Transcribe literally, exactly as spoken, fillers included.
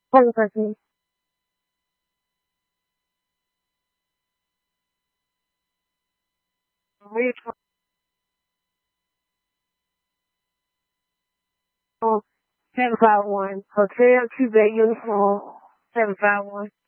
One person. Regional seven five one. Hotel Quebec Uniform seven five one.